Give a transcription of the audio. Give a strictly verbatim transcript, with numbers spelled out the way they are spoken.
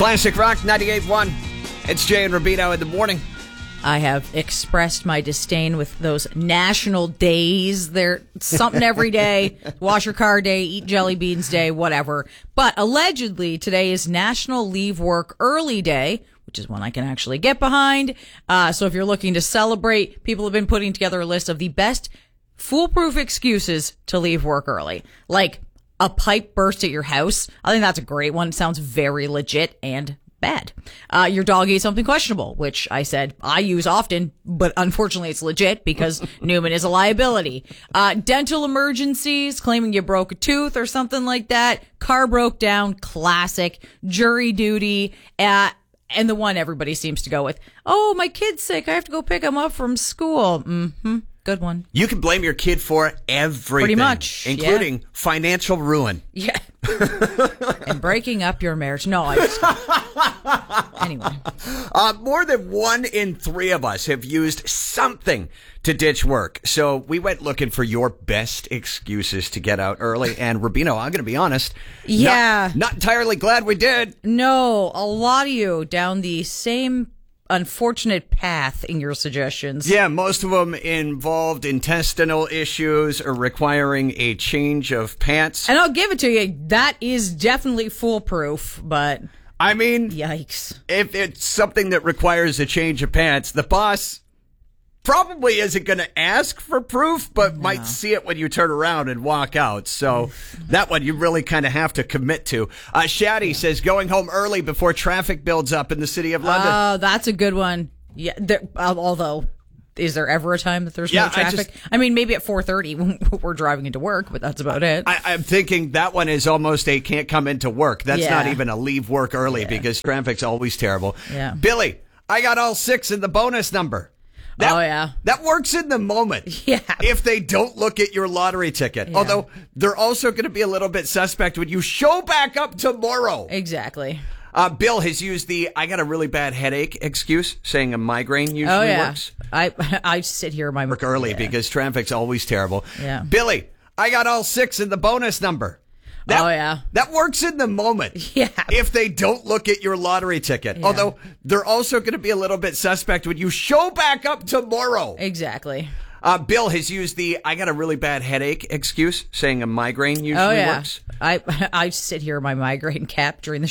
Classic Rock ninety-eight point one. It's Jay and Rubino in the morning. I have expressed my disdain with those national days. They're something every day. Wash your car day, eat jelly beans day, whatever. But allegedly, today is National Leave Work Early Day, which is one I can actually get behind. Uh, so if you're looking to celebrate, people have been putting together a list of the best foolproof excuses to leave work early. Like a pipe burst at your house. I think that's a great one. It sounds very legit and bad. Uh, your dog ate something questionable, which I said I use often, but unfortunately it's legit because Newman is a liability. Uh, dental emergencies, claiming you broke a tooth or something like that. Car broke down, classic. Jury duty, uh, and the one everybody seems to go with. Oh, my kid's sick. I have to go pick him up from school. Mm-hmm. Good one. You can blame your kid for everything. Pretty much. Including yeah. financial ruin. Yeah. And breaking up your marriage. No, I just... Anyway. Uh, more than one in three of us have used something to ditch work. So we went looking for your best excuses to get out early. And Rubino, I'm going to be honest. Yeah. Not, not entirely glad we did. No, a lot of you down the same unfortunate path in your suggestions. Yeah, most of them involved intestinal issues or requiring a change of pants. And I'll give it to you, that is definitely foolproof, but I mean, yikes. If it's something that requires a change of pants, the boss probably isn't going to ask for proof, but no. might see it when you turn around and walk out. So that one you really kind of have to commit to. Uh, Shaddy yeah. says going home early before traffic builds up in the city of London. Oh, that's a good one. Yeah. There, although, is there ever a time that there's yeah, no traffic? I, just, I mean, maybe at four thirty when we're driving into work, but that's about it. I, I'm thinking that one is almost a can't come into work. That's yeah. not even a leave work early yeah. because traffic's always terrible. Yeah. Billy, I got all six in the bonus number. That, oh, yeah. That works in the moment. Yeah. If they don't look at your lottery ticket. Yeah. Although they're also going to be a little bit suspect when you show back up tomorrow. Exactly. Uh, Bill has used the I got a really bad headache excuse, saying a migraine usually oh, yeah. works. I I sit here my work early yeah. because traffic's always terrible. Yeah. Billy, I got all six in the bonus number. That, oh, yeah. That works in the moment. Yeah. If they don't look at your lottery ticket. Yeah. Although they're also going to be a little bit suspect when you show back up tomorrow. Exactly. Uh, Bill has used the I got a really bad headache excuse, saying a migraine usually oh, yeah. works. I I sit here in my migraine cap during the